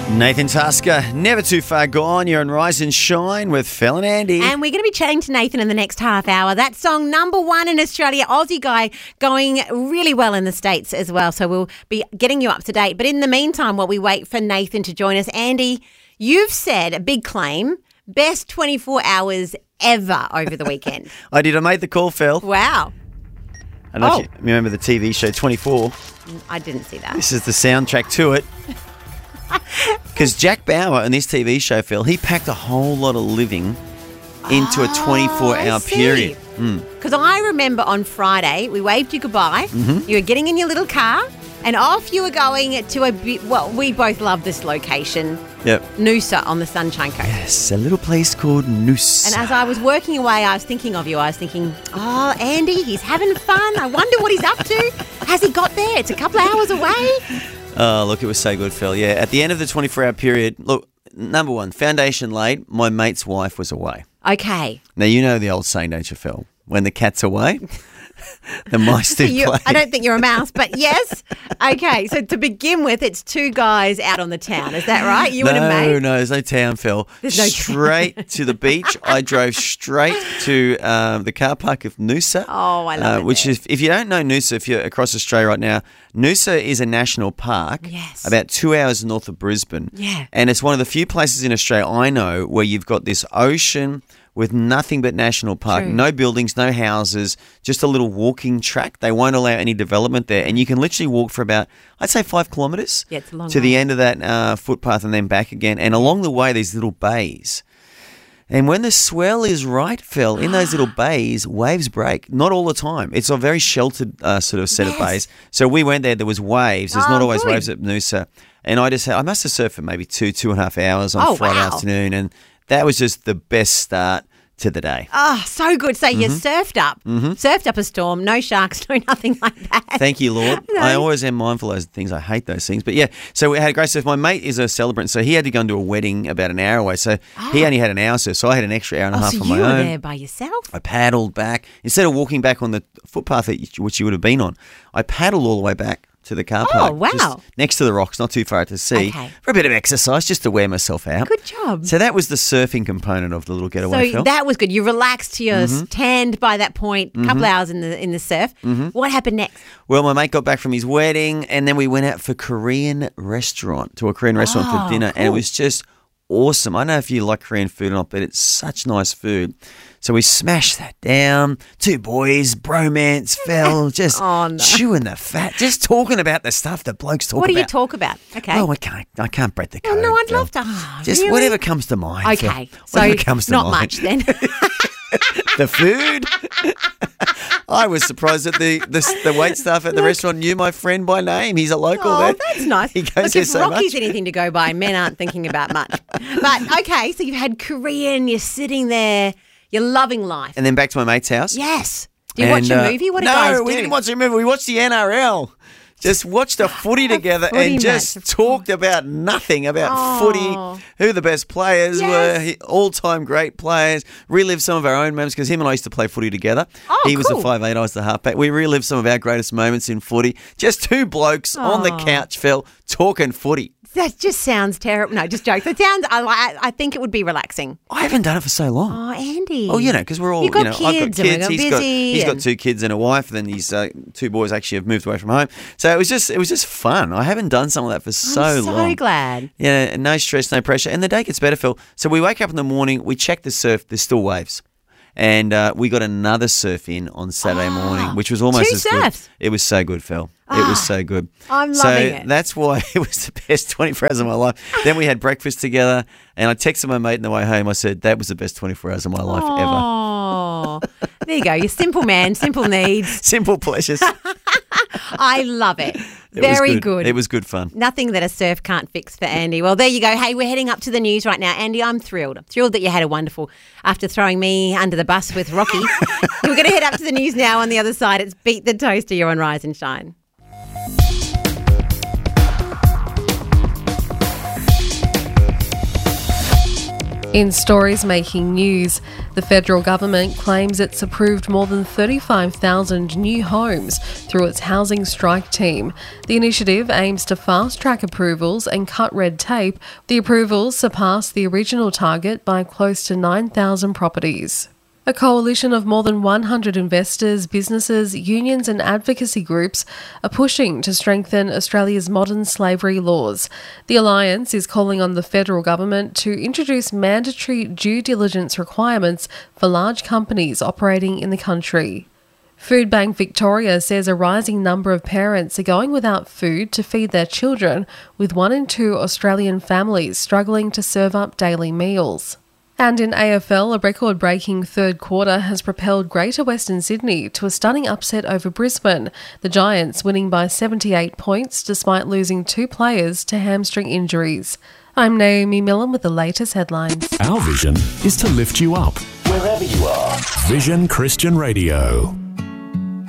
Nathan Tusker, never too far gone. You're on Rise and Shine with Phil and Andy. And we're going to be chatting to Nathan in the next half hour. That song, #1 in Australia, Aussie guy, going really well in the States as well. So we'll be getting you up to date. But in the meantime, while we wait for Nathan to join us, Andy, you've said a big claim, best 24 hours ever over the weekend. I did. I made the call, Phil. Wow. I don't know if you remember the TV show 24. I didn't see that. This is the soundtrack to it. Because Jack Bauer in this TV show, Phil, he packed a whole lot of living into a 24-hour period. Because I remember on Friday, we waved you goodbye. Mm-hmm. You were getting in your little car and off you were going to we both love this location. Yep. Noosa on the Sunshine Coast. Yes, a little place called Noosa. And as I was working away, I was thinking of you. I was thinking, oh, Andy, he's having fun. I wonder what he's up to. Has he got there? It's a couple of hours away. Oh, look, it was so good, Phil. Yeah, at the end of the 24-hour period, look, #1, foundation laid, my mate's wife was away. Okay. Now, you know the old saying, don't you, Phil? When the cat's away, the mice do play. I don't think you're a mouse, but yes. Okay, so to begin with, it's two guys out on the town. Is that right? You and a mate? No, there's no town, Phil. There's no straight to the beach. I drove straight to the car park of Noosa. Oh, I love it. Which is, if you don't know Noosa, if you're across Australia right now, Noosa is a national park. Yes. About 2 hours north of Brisbane. Yeah. And it's one of the few places in Australia I know where you've got this ocean with nothing but national park, True. no buildings, no houses, just a little walking track. They won't allow any development there. And you can literally walk for about, I'd say 5 kilometres Yeah, it's a long to way. the end of that footpath and then back again. And along the way, these little bays. And when the swell is right, Phil, in those little bays, waves break. Not all the time. It's a very sheltered sort of set of bays. So we went there was waves. There's not always good. waves at Noosa. And I must have surfed for maybe 2.5 hours on Friday afternoon. And that was just the best start to the day. Oh, so good. So you surfed up a storm, no sharks, no nothing like that. Thank you, Lord. No. I always am mindful of those things. I hate those things. But yeah, so we had a great surf. My mate is a celebrant, so he had to go and do a wedding about an hour away. So he only had an hour surf, so I had an extra hour and a half so on my you were own. there by yourself? I paddled back. Instead of walking back on the footpath which you would have been on, I paddled all the way back to the car park. Oh, wow. Just next to the rocks, not too far out to sea, Okay. for a bit of exercise, just to wear myself out. Good job. So that was the surfing component of the little getaway, So Phil. that was good. You relaxed, you're tanned by that point, a couple hours in the surf. What happened next? Well, my mate got back from his wedding and then we went out for to a Korean restaurant for dinner and it was just awesome. I don't know if you like Korean food or not, but it's such nice food. So we smashed that down. 2 boys, bromance, Phil, just chewing the fat, just talking about the stuff that blokes talk about. What do you talk about? Okay. Oh, I can't break the code. no, I'd Phil. love to. Just really? whatever comes to mind. Okay. Phil. So Whatever comes to not mind. much then. The food. I was surprised that the wait staff at the restaurant knew my friend by name. He's a local Oh, there. that's nice. He goes Look, there if so Rocky's much. anything to go by, men aren't thinking about much. But okay, so you've had Korean, you're sitting there, you're loving life. And then back to my mate's house. Yes. Do you watch a movie? What do guys do? No, we didn't watch a movie. We watched the NRL. Just watched a footy together footy and match, just of talked about nothing about footy, who the best players were, all-time great players, relived some of our own moments because him and I used to play footy together. Oh, he was cool. the 5'8", I was the halfback. We relived some of our greatest moments in footy. Just 2 blokes on the couch, Phil, talking footy. That just sounds terrible. No, just jokes. It sounds. I think it would be relaxing. I haven't done it for so long. Oh, Andy. Oh, because we're all, You've got I've kids got and kids. we're busy He's got and- 2 kids and a wife. And then his 2 boys actually have moved away from home. So it was just fun. I haven't done some of that for so long. I'm so glad. Yeah, and no stress, no pressure. And the day gets better, Phil. So we wake up in the morning, we check the surf, there's still waves. And we got another surf in on Saturday morning, which was almost 2 as surfs. good. It was so good, Phil. It was so good. I'm so loving it. that's why it was the best 24 hours of my life. Then we had breakfast together, and I texted my mate on the way home. I said, that was the best 24 hours of my life ever. Oh, there you go. You're simple man, simple needs. Simple pleasures. I love it. It Very was good. It was good fun. Nothing that a surf can't fix for Andy. Well, there you go. Hey, we're heading up to the news right now. Andy, I'm thrilled. Thrilled that you had a wonderful, after throwing me under the bus with Rocky. We're going to head up to the news now. On the other side, it's Beat the Toaster. You're on Rise and Shine. In stories making news, the federal government claims it's approved more than 35,000 new homes through its housing strike team. The initiative aims to fast-track approvals and cut red tape. The approvals surpass the original target by close to 9,000 properties. A coalition of more than 100 investors, businesses, unions and advocacy groups are pushing to strengthen Australia's modern slavery laws. The alliance is calling on the federal government to introduce mandatory due diligence requirements for large companies operating in the country. Food Bank Victoria says a rising number of parents are going without food to feed their children, with 1 in 2 Australian families struggling to serve up daily meals. And in AFL, a record-breaking third quarter has propelled Greater Western Sydney to a stunning upset over Brisbane, the Giants winning by 78 points despite losing 2 players to hamstring injuries. I'm Naomi Millen with the latest headlines. Our vision is to lift you up wherever you are. Vision Christian Radio.